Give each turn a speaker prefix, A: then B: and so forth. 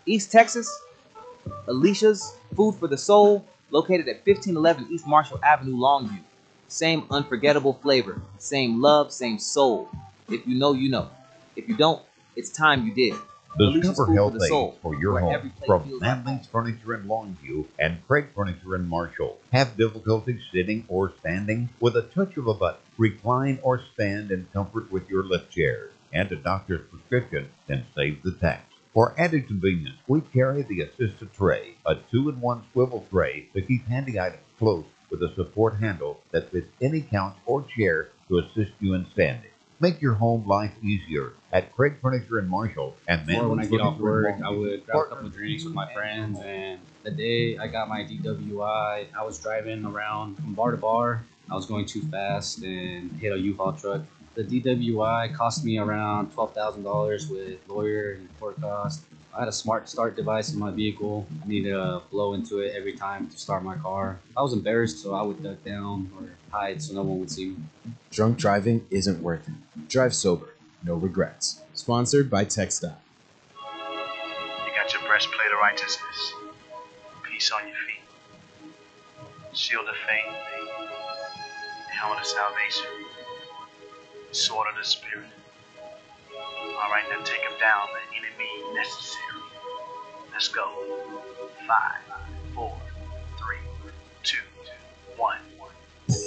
A: East Texas, Alicia's Food for the Soul, located at 1511 East Marshall Avenue, Longview. Same unforgettable flavor, same love, same soul. If you know, you know. If you don't, it's time you did. Alicia's
B: Discover
A: Food for
B: health
A: the
B: aids
A: Soul,
B: for your
A: where
B: home
A: every plate
B: from
A: feels like home.
B: Manley's Furniture in Longview and Craig Furniture in Marshall. Have difficulty sitting or standing? With a touch of a button, recline or stand in comfort with your lift chair. And a doctor's prescription can save the tax. For added convenience, we carry the assisted tray, a 2-in-1 swivel tray to keep handy items close with a support handle that fits any couch or chair to assist you in standing. Make your home life easier at Craig Furniture in Marshall and
C: Before, when I get off
B: Furniture in
C: work, I
B: Longview.
C: would grab a couple of drinks with my friends. And the day I got my DWI, I was driving around from bar to bar. I was going too fast and hit a U-Haul truck. The DWI cost me around $12,000 with lawyer and court cost. I had a smart start device in my vehicle. I needed to blow into it every time to start my car. I was embarrassed, so I would duck down or hide so no one would see me.
D: Drunk driving isn't worth it. Drive sober, no regrets. Sponsored by TechStop.
E: You got your breastplate of righteousness, peace on your feet, shield of faith, helmet of salvation, sword of the Spirit. All right, now take him down, the enemy necessary. Let's go. 5, 4, 3, 2, 1.